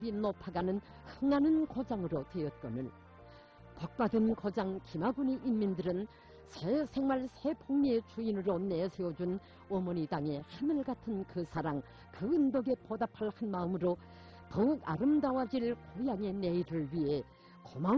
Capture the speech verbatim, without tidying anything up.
높아가는 흥하는 고장으로 되었거늘 복받은 고장 김하군의 인민들은 새 생활 새 풍미의 주인으로 내세워준 어머니 땅의 하늘 같은 그 사랑, 그 은덕에 보답할 한 마음으로 더욱 아름다워질 고향의 내일을 위해 고마운